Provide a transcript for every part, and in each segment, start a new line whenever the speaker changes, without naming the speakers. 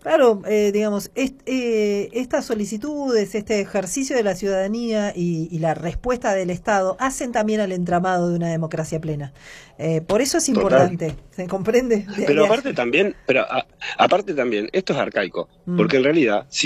Claro, digamos, estas solicitudes, este ejercicio de la ciudadanía y la respuesta del Estado hacen también al entramado de una democracia plena. Por eso es
Total.
importante, ¿se comprende?
Pero aparte también, esto es arcaico,
Mm,
porque en realidad, si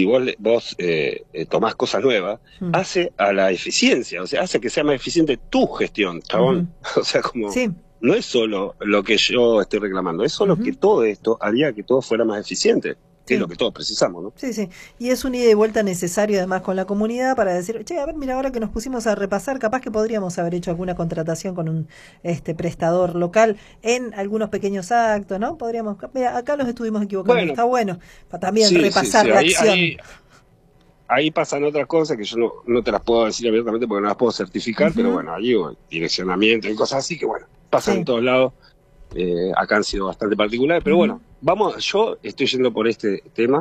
vos tomás cosas nuevas,
mm,
hace a la eficiencia, o sea, hace que sea más eficiente tu gestión, chabón.
ujú.
O sea, como,
Sí.
no es solo lo que yo estoy reclamando, es solo que
Ujú.
todo esto haría que todo fuera más eficiente, que es lo
Sí.
que todos precisamos, ¿no?
Sí, sí. Y es un ida y vuelta necesario además con la comunidad para decir, che, a ver, mira, ahora que nos pusimos a repasar, capaz que podríamos haber hecho alguna contratación con un prestador local en algunos pequeños actos, ¿no? Podríamos, mira, acá los estuvimos equivocando,
Bueno,
está bueno, para también
sí, sí,
repasar
sí,
la acción.
ahí pasan otras cosas que yo no te las puedo decir abiertamente porque no las puedo certificar, pero
Ujú.
bueno, allí direccionamiento y cosas así que bueno, pasan en
Sí.
todos lados. Acá han sido bastante particulares, pero
Ujú.
bueno, yo estoy yendo por este tema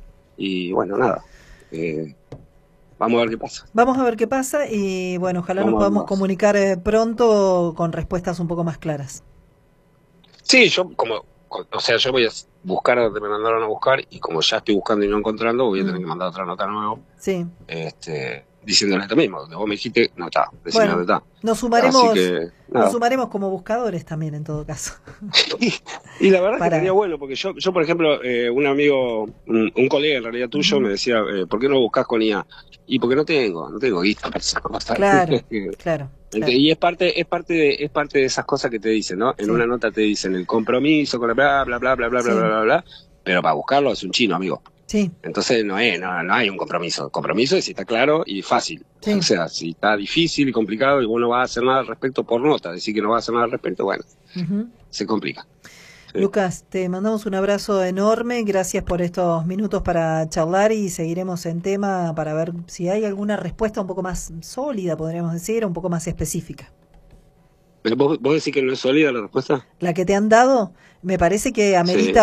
y bueno, nada, eh, vamos a ver qué pasa,
Vamos a ver qué pasa y bueno, ojalá nos
vamos a ver qué
podamos
pasa.
comunicar pronto con respuestas un poco más claras.
Sí, o sea, yo voy a buscar a donde me mandaron a buscar y como ya estoy buscando y no encontrando, voy a tener
Mm,
que mandar otra nota nuevo,
sí.
diciéndole esto mismo, donde vos me dijiste, no está, decime
Bueno,
dónde está.
nos
Así
sumaremos,
que,
nos
nada.
sumaremos como buscadores también en todo caso.
Y, y la verdad es que estaría
Para.
bueno, porque yo por ejemplo, un amigo, un colega en realidad tuyo
Ujú.
me decía, ¿por qué no buscas con IA? Y porque no tengo guita para esas cosas.
Claro, claro, claro.
Y es parte de esas cosas que te dicen, ¿no? En
Sí,
una nota te dicen el compromiso con la bla, bla, bla, bla, bla, bla, bla,
sí,
bla, bla, pero para buscarlo es un chino, amigo.
sí,
Entonces no hay un compromiso. El compromiso es si está claro y fácil. O
sí.
sea, si está difícil y complicado y vos no vas a hacer nada al respecto por nota, decir que no vas a hacer nada al respecto, bueno,
Ujú.
se complica. Sí.
Lucas, te mandamos un abrazo enorme. Gracias por estos minutos para charlar y seguiremos en tema para ver si hay alguna respuesta un poco más sólida, podríamos decir, un poco más específica.
Pero vos decís que no es sólida la respuesta.
La que te han dado, me parece que
Sí,
amerita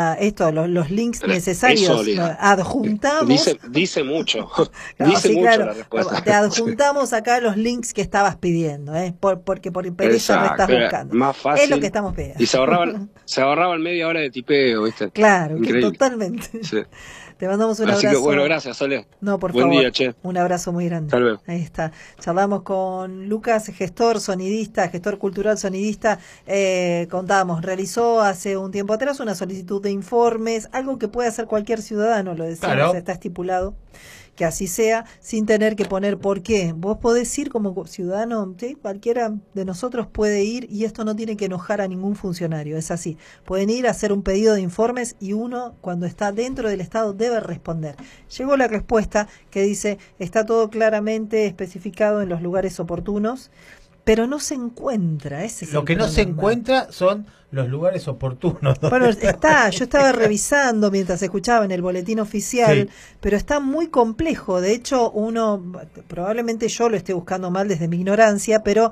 los links
pero es
necesarios.
sólida.
Adjuntamos.
Dice mucho,
No,
dice
sí,
mucho
claro.
la respuesta.
Te adjuntamos acá los links que estabas pidiendo, ¿eh? Porque por pereza no estás
Exacto, era
buscando.
más
Es lo que
fácil
estamos pidiendo.
y se ahorraban media hora de tipeo, ¿viste?
Claro, que
Increíble.
totalmente.
Sí.
Te mandamos un
Así que bueno,
abrazo.
gracias, Sole.
No, por
Buen
favor,
día, che.
un abrazo muy grande.
Hasta luego.
Ahí está. Charlamos con Lucas, gestor, sonidista, gestor cultural, sonidista. Contábamos, realizó hace un tiempo atrás una solicitud de informes, algo que puede hacer cualquier ciudadano, lo decíamos,
Claro.
está estipulado que así sea, sin tener que poner por qué. Vos podés ir como ciudadano, ¿sí? Cualquiera de nosotros puede ir y esto no tiene que enojar a ningún funcionario, es así. Pueden ir a hacer un pedido de informes y uno, cuando está dentro del Estado, debe responder. Llegó la respuesta que dice, está todo claramente especificado en los lugares oportunos, pero no se encuentra, ese es
Lo
el
que no se
problema.
encuentra son los lugares oportunos.
Bueno, yo estaba revisando mientras escuchaba en el boletín oficial,
Sí.
pero está muy complejo. De hecho, probablemente yo lo esté buscando mal desde mi ignorancia, pero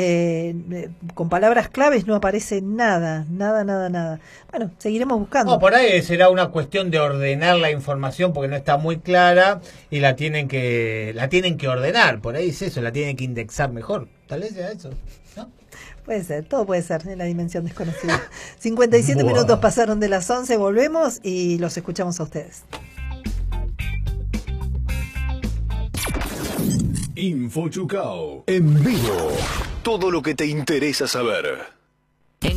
con palabras claves no aparece nada, nada, nada, nada. Bueno, seguiremos
No,
buscando.
por ahí será una cuestión de ordenar la información porque no está muy clara y la tienen que ordenar. Por ahí es eso, la tienen que indexar mejor. Tal vez sea eso, ¿no?
Puede ser, todo puede ser en la dimensión desconocida. 57 minutos
Buah.
pasaron de las 11, volvemos y los escuchamos a ustedes.
Info Chucao. En vivo. Todo lo que te interesa saber.